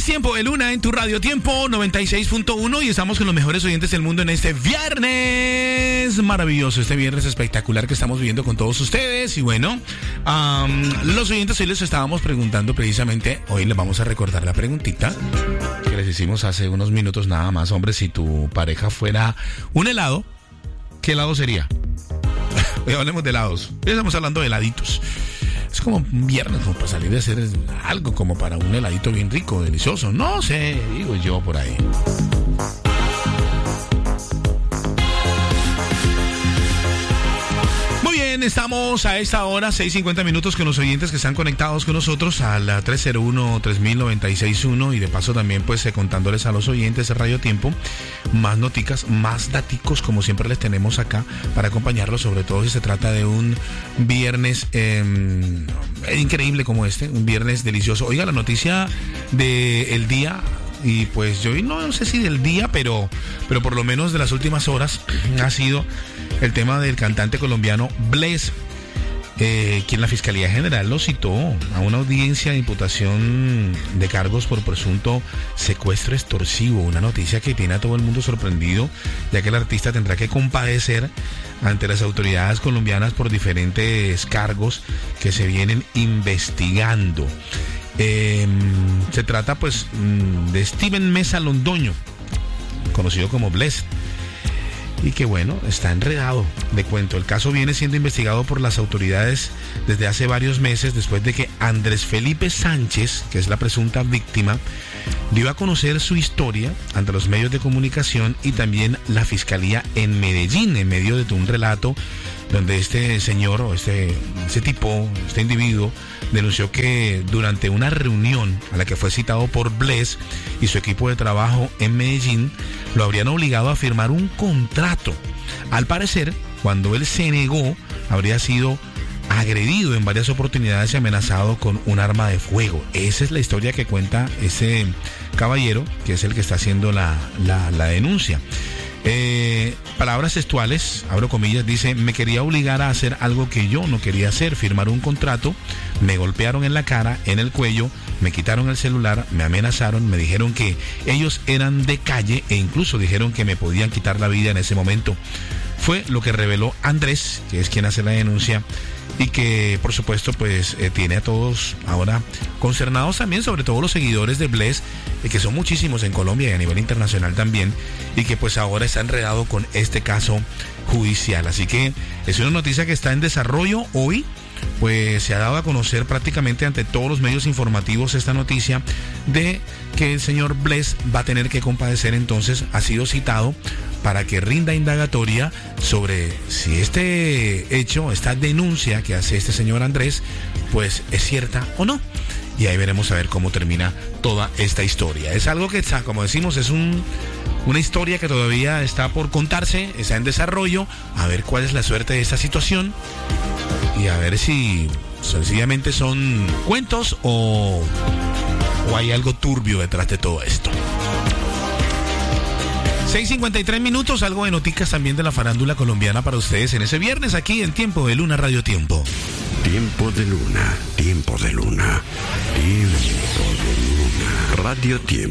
Es Tiempo de Luna en tu radio Tiempo 96.1 y estamos con los mejores oyentes del mundo en este viernes maravilloso, este viernes espectacular que estamos viviendo con todos ustedes. Y bueno, los oyentes hoy les estábamos preguntando precisamente, hoy les vamos a recordar la preguntita que les hicimos hace unos minutos nada más. Hombre, si tu pareja fuera un helado, ¿qué helado sería? Hoy hablemos de helados, hoy estamos hablando de heladitos. Es como un viernes, como para salir de hacer algo como para un heladito bien rico, delicioso. No sé, digo yo por ahí. Muy bien, estamos a esta hora, 6:50 minutos, con los oyentes que están conectados con nosotros al 301-3000-961 y de paso también pues contándoles a los oyentes de Radio Tiempo más noticas, más daticos como siempre les tenemos acá para acompañarlos, sobre todo si se trata de un viernes increíble como este, un viernes delicioso. Oiga, la noticia del día, y pues yo no sé si del día, pero por lo menos de las últimas horas ha sido el tema del cantante colombiano Bless, quien la Fiscalía General lo citó a una audiencia de imputación de cargos por presunto secuestro extorsivo. Una noticia que tiene a todo el mundo sorprendido, ya que el artista tendrá que comparecer ante las autoridades colombianas por diferentes cargos que se vienen investigando. Se trata pues de Steven Mesa Londoño, conocido como Bless, y que bueno, está enredado. De cuento, el caso viene siendo investigado por las autoridades desde hace varios meses, después de que Andrés Felipe Sánchez, que es la presunta víctima, dio a conocer su historia ante los medios de comunicación y también la Fiscalía en Medellín, en medio de un relato donde este señor, o este individuo, denunció que durante una reunión a la que fue citado por Bless y su equipo de trabajo en Medellín, lo habrían obligado a firmar un contrato. Al parecer, cuando él se negó, habría sido agredido en varias oportunidades y amenazado con un arma de fuego. Esa es la historia que cuenta ese caballero, que es el que está haciendo la denuncia. Palabras textuales, abro comillas, dice: me quería obligar a hacer algo que yo no quería hacer, firmar un contrato, me golpearon en la cara, en el cuello, me quitaron el celular, me amenazaron, me dijeron que ellos eran de calle e incluso dijeron que me podían quitar la vida en ese momento. Fue lo que reveló Andrés, que es quien hace la denuncia y que por supuesto pues tiene a todos ahora consternados también, sobre todo los seguidores de Bless, que son muchísimos en Colombia y a nivel internacional también, y que pues ahora está enredado con este caso judicial. Así que es una noticia que está en desarrollo hoy. Pues se ha dado a conocer prácticamente ante todos los medios informativos esta noticia de que el señor Bless va a tener que comparecer. Entonces ha sido citado para que rinda indagatoria sobre si este hecho, esta denuncia que hace este señor Andrés, pues es cierta o no. Y ahí veremos a ver cómo termina toda esta historia. Es algo que está, como decimos, es una historia que todavía está por contarse, está en desarrollo. A ver cuál es la suerte de esta situación y a ver si sencillamente son cuentos o hay algo turbio detrás de todo esto. 6:53 minutos, algo de noticias también de la farándula colombiana para ustedes en ese viernes aquí en Tiempo de Luna Radio Tiempo. Tiempo de Luna, Tiempo de Luna, Tiempo de Luna Radio Tiempo.